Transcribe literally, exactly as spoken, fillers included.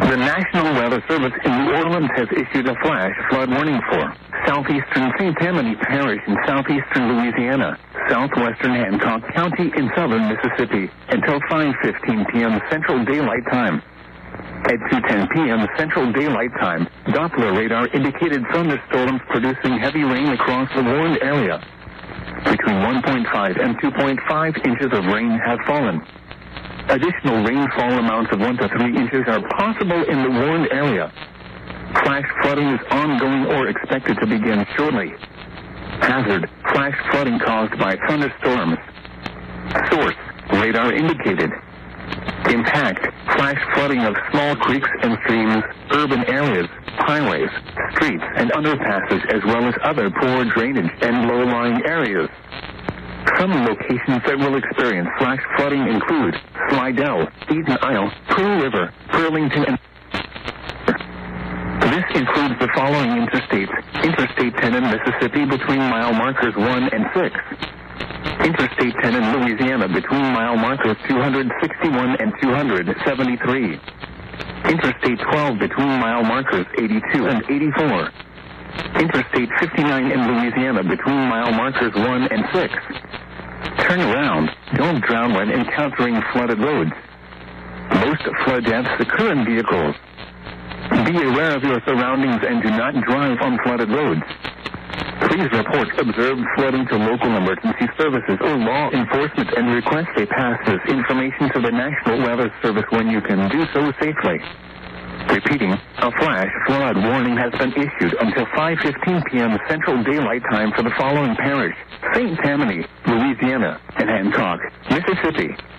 The National Weather Service in New Orleans has issued a flash flood warning for southeastern Saint Tammany Parish in southeastern Louisiana, southwestern Hancock County in southern Mississippi until five fifteen p.m. Central Daylight Time. At two ten p.m. Central Daylight Time, Doppler radar indicated thunderstorms producing heavy rain across the warned area. Between one point five and two point five inches of rain have fallen. Additional rainfall amounts of one to three inches are possible in the warned area. Flash flooding is ongoing or expected to begin shortly. Hazard, flash flooding caused by thunderstorms. Source, radar indicated. Impact, flash flooding of small creeks and streams, urban areas, highways, streets, and underpasses, as well as other poor drainage and low-lying areas. Some locations that will experience flash flooding include Slidell, Eden Isle, Pearl River, Burlington, and this includes the following interstates: Interstate ten in Mississippi between mile markers one and six. Interstate ten in Louisiana between mile markers two hundred sixty-one and two hundred seventy-three. Interstate twelve between mile markers eighty-two and eighty-four. Interstate fifty-nine in Louisiana between mile markers one and six. Turn around. Don't drown when encountering flooded roads. Most flood deaths occur in vehicles. Be aware of your surroundings and do not drive on flooded roads. Please report observed flooding to local emergency services or law enforcement and request they pass this information to the National Weather Service when you can do so safely. Repeating, a flash flood warning has been issued until five fifteen p.m. Central Daylight Time for the following parish: Saint Tammany, Louisiana, and Hancock, Mississippi.